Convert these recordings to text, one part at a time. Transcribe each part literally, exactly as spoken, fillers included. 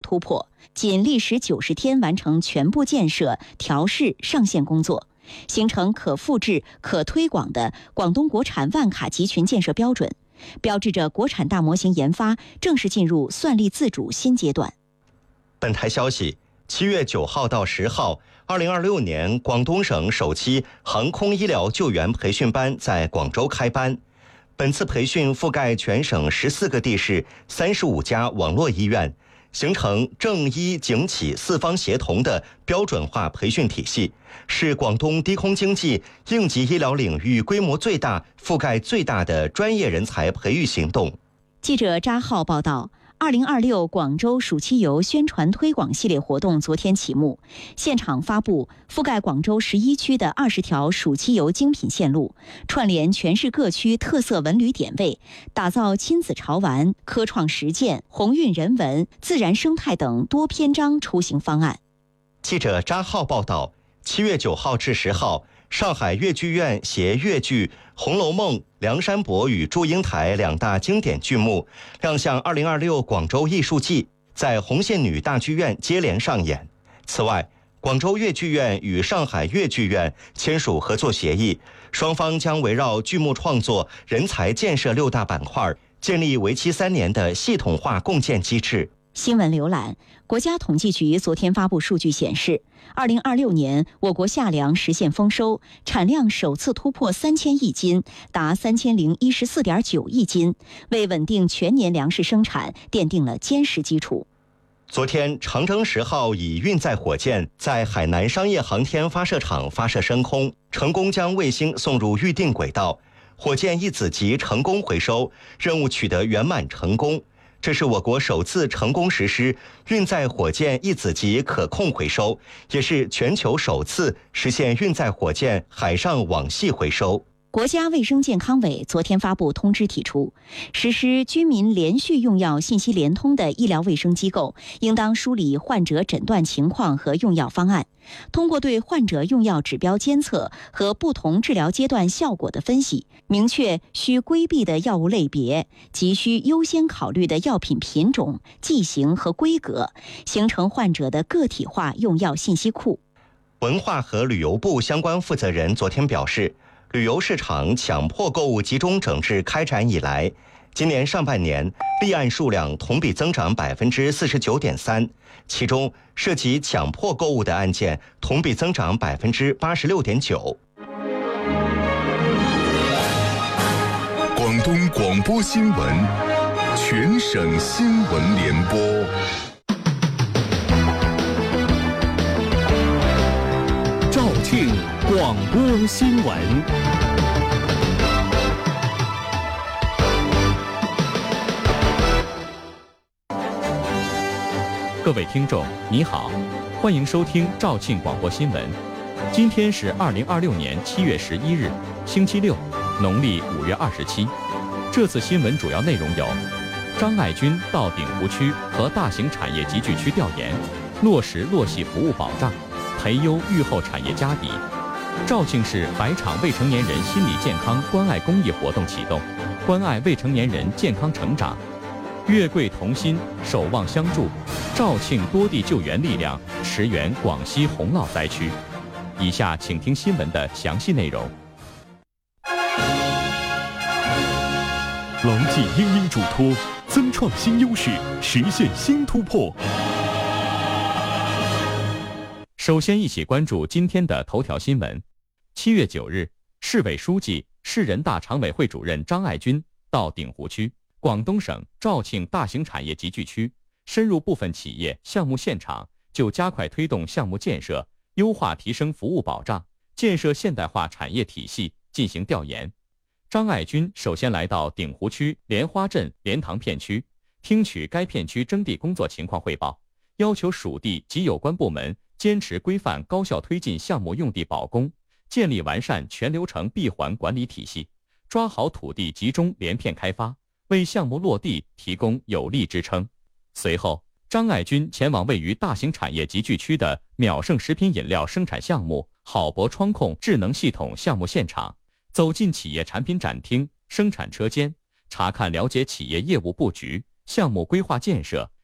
突破，仅历时九十天完成全部建设、调试、上线工作，形成可复制、可推广的广东国产万卡集群建设标准，标志着国产大模型研发正式进入算力自主新阶段。 本台消息，七月九号到十号，二零二六年广东省首期航空医疗救援培训班在广州开班。本次培训覆盖全省十四个地市、三十五家网络医院，形成政医警企四方协同的标准化培训体系，是广东低空经济应急医疗领域规模最大、覆盖最大的专业人才培育行动。 记者扎浩报道。二零二六广州暑期游宣传推广系列活动昨天启幕，现场发布覆盖广州十一区的二十条暑期游精品线路，串联全市各区特色文旅点位，打造亲子潮玩、科创实践、鸿运人文、自然生态等多篇章出行方案。 记者扎浩报道，七月九号至十号，上海粤剧院携粤剧《红楼梦》、《梁山伯与祝英台》两大经典剧目，亮相二零二六广州艺术季，在红线女大剧院接连上演。此外，广州粤剧院与上海粤剧院签署合作协议，双方将围绕剧目创作、人才建设六大板块，建立为期三年的系统化共建机制。 新闻浏览，国家统计局昨天发布数据显示，二零二六年我国夏粮实现丰收，产量首次突破三千亿斤，达三千零一十四点九亿斤，为稳定全年粮食生产奠定了坚实基础。 昨天，长征十号以运载火箭在海南商业航天发射场发射升空，成功将卫星送入预定轨道，火箭一子级成功回收，任务取得圆满成功。这是我国首次成功实施运载火箭一子级可控回收，也是全球首次实现运载火箭海上网系回收。 国家卫生健康委昨天发布通知提出，实施居民连续用药信息联通的医疗卫生机构，应当梳理患者诊断情况和用药方案，通过对患者用药指标监测和不同治疗阶段效果的分析，明确需规避的药物类别及需优先考虑的药品品种、剂型和规格，形成患者的个体化用药信息库。 文化和旅游部相关负责人昨天表示，旅游市场强迫购物集中整治开展以来，今年上半年立案数量同比增长百分之四十九点三，其中涉及强迫购物的案件同比增长百分之八十六点九。 广东广播新闻，全省新闻联播。 肇庆广播新闻。各位听众，你好，欢迎收听肇庆广播新闻。今天是二零二六年七月十一日，星期六，农历五月二十七。这次新闻主要内容有：张爱军到鼎湖区和大型产业集聚区调研，落实落系服务保障，培优育后产业家底。肇庆市百场未成年人心理健康关爱公益活动启动，关爱未成年人健康成长。月桂同心，守望相助，肇庆多地救援力量驰援广西洪涝灾区。以下请听新闻的详细内容。 牢记英英嘱托，增创新优势，实现新突破。 首先，一起关注今天的头条新闻。七月九日，市委书记、市人大常委会主任张爱军到鼎湖区、广东省肇庆大型产业集聚区，深入部分企业项目现场，就加快推动项目建设、优化提升服务保障、建设现代化产业体系进行调研。张爱军首先来到鼎湖区莲花镇莲塘片区，听取该片区征地工作情况汇报，要求属地及有关部门坚持规范高效推进项目用地保供，建立完善全流程闭环管理体系，抓好土地集中连片开发，为项目落地提供有力支撑。随后，张爱军前往位于大型产业集聚区的淼盛食品饮料生产项目好博窗控智能系统项目现场，走进企业产品展厅、生产车间，查看了解企业业务布局、项目规划建设、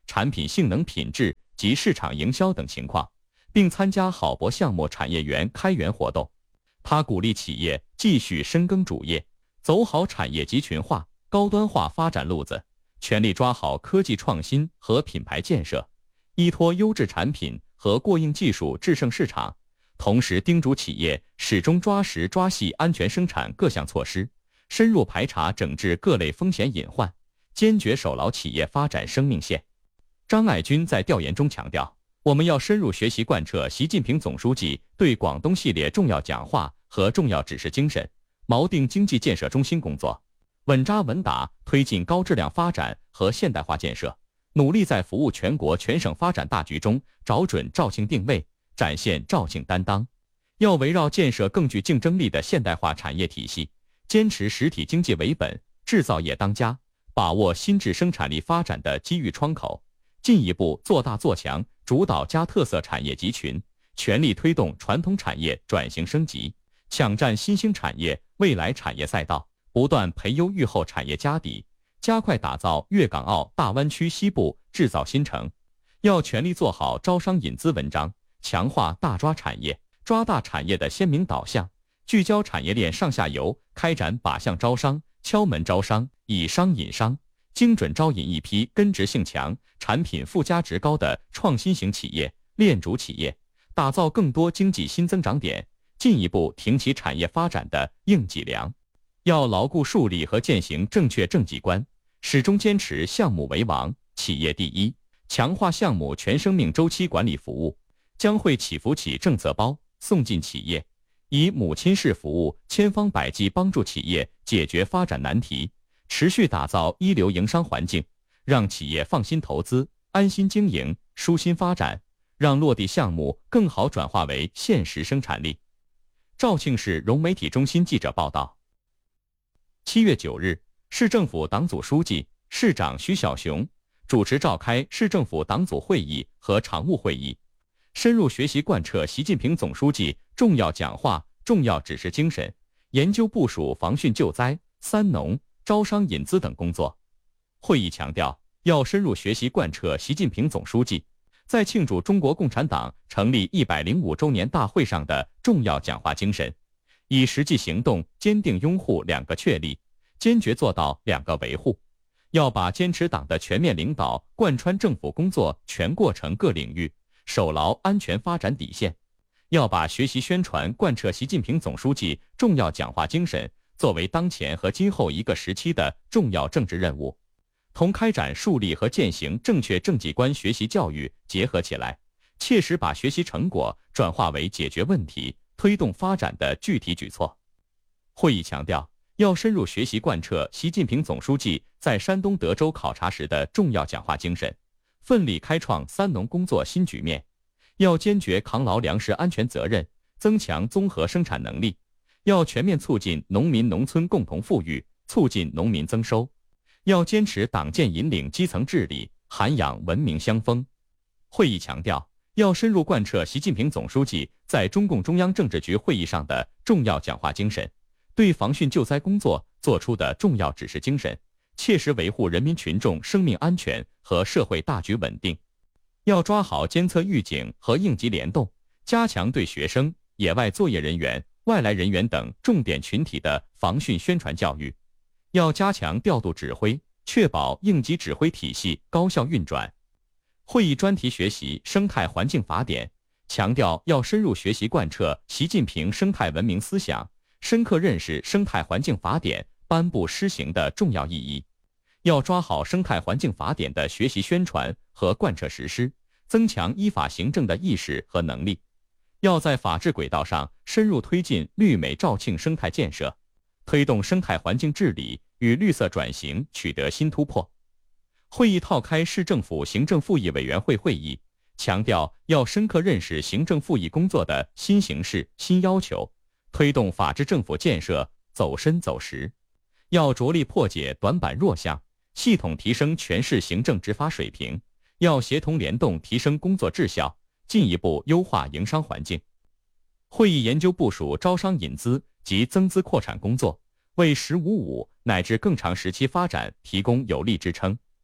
产品性能品质及市场营销等情况，并参加好博项目产业园开源活动。他鼓励企业继续深耕主业，走好产业集群化、高端化发展路子，全力抓好科技创新和品牌建设，依托优质产品和过硬技术制胜市场。同时叮嘱企业始终抓实抓细安全生产各项措施，深入排查整治各类风险隐患，坚决守牢企业发展生命线。张爱军在调研中强调，我们要深入学习贯彻习近平总书记对广东系列重要讲话和重要指示精神，锚定经济建设中心工作，稳扎稳打推进高质量发展和现代化建设，努力在服务全国全省发展大局中找准肇庆定位，展现肇庆担当。要围绕建设更具竞争力的现代化产业体系，坚持实体经济为本，制造业当家，把握新质生产力发展的机遇窗口，进一步做大做强主导加特色产业集群，全力推动传统产业转型升级，抢占新兴产业未来产业赛道，不断培优育后产业家底，加快打造粤港澳大湾区西部制造新城。要全力做好招商引资文章，强化大抓产业、抓大产业的鲜明导向，聚焦产业链上下游，开展靶向招商、敲门招商、以商引商，精准招引一批根植性强、产品附加值高的创新型企业、链主企业，打造更多经济新增长点，进一步挺起产业发展的硬脊梁。要牢固树立和践行正确政绩观，始终坚持项目为王、企业第一，强化项目全生命周期管理服务，将会起扶起政策包，送进企业，以母亲式服务千方百计帮助企业解决发展难题，持续打造一流营商环境，让企业放心投资、安心经营、舒心发展，让落地项目更好转化为现实生产力。肇庆市融媒体中心记者报道，七月九日，市政府党组书记、市长徐小雄主持召开市政府党组会议和常务会议，深入学习贯彻习近平总书记重要讲话、重要指示精神，研究部署防汛救灾、三农、招商引资等工作。会议强调，要深入学习贯彻习近平总书记在庆祝中国共产党成立一百零五周年大会上的重要讲话精神，以实际行动坚定拥护两个确立，坚决做到两个维护。要把坚持党的全面领导贯穿政府工作全过程各领域，守牢安全发展底线。要把学习宣传贯彻习近平总书记重要讲话精神作为当前和今后一个时期的重要政治任务，同开展树立和践行正确政绩观学习教育结合起来，切实把学习成果转化为解决问题、推动发展的具体举措。会议强调，要深入学习贯彻习近平总书记在山东德州考察时的重要讲话精神，奋力开创三农工作新局面。要坚决扛牢粮食安全责任，增强综合生产能力。要全面促进农民农村共同富裕，促进农民增收。要坚持党建引领基层治理，涵养文明乡风。会议强调，要深入贯彻习近平总书记在中共中央政治局会议上的重要讲话精神，对防汛救灾工作作出的重要指示精神，切实维护人民群众生命安全和社会大局稳定。要抓好监测预警和应急联动，加强对学生、野外作业人员、外来人员等重点群体的防汛宣传教育。要加强调度指挥，确保应急指挥体系高效运转。会议专题学习生态环境法典，强调要深入学习贯彻习近平生态文明思想，深刻认识生态环境法典颁布施行的重要意义。要抓好生态环境法典的学习宣传和贯彻实施，增强依法行政的意识和能力。要在法治轨道上深入推进绿美肇庆生态建设，推动生态环境治理与绿色转型取得新突破。会议套开市政府行政复议委员会会议，强调要深刻认识行政复议工作的新形势、新要求，推动法治政府建设走深走实。要着力破解短板弱项，系统提升全市行政执法水平。要协同联动提升工作质效，进一步优化营商环境。会议研究部署招商引资及增资扩产工作，为“十五五”乃至更长时期发展提供有力支撑。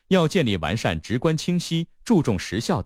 要建立完善、直观清晰、注重实效的